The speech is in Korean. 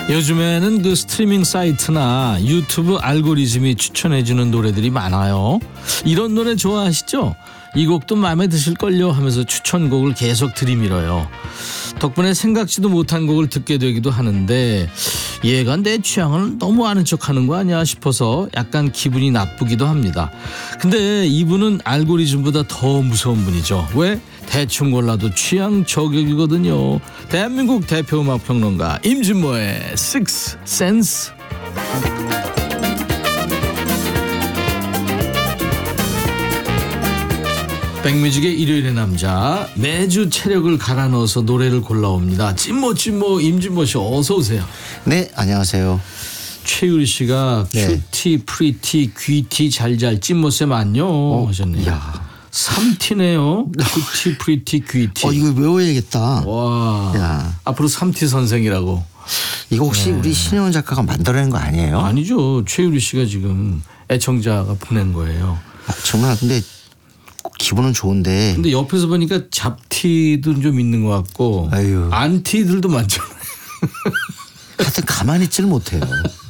요즘에는 그 스트리밍 사이트나 유튜브 알고리즘이 추천해주는 노래들이 많아요. 이런 노래 좋아하시죠? 이 곡도 마음에 드실걸요 하면서 추천곡을 계속 들이밀어요. 덕분에 생각지도 못한 곡을 듣게 되기도 하는데 얘가 내 취향을 너무 아는 척하는 거 아니야 싶어서 약간 기분이 나쁘기도 합니다. 근데 이분은 알고리즘보다 더 무서운 분이죠. 왜? 대충 골라도 취향 저격이거든요. 대한민국 대표 음악평론가 임진모의 Sixth Sense. 백뮤직의 일요일의 남자, 매주 체력을 갈아 넣어서 노래를 골라옵니다. 찐모 임진모 씨 어서 오세요. 네, 안녕하세요. 최유리 씨가 네. 큐티, 프리티, 귀티, 잘잘 찐모쌤 안녕 하셨네요. 이야. 3티네요. 큐티, 프리티, 귀티. 이거 외워야겠다. 와. 야. 앞으로 3티 선생이라고. 이거 혹시 우리 신혜원 작가가 만들어낸 거 아니에요? 아니죠. 최유리 씨가 지금 애청자가 보낸 거예요. 정말 근데 기분은 좋은데. 근데 옆에서 보니까 잡티도 좀 있는 것 같고 아유. 안티들도 많잖아요. 하여튼 가만히 있지를 못해요.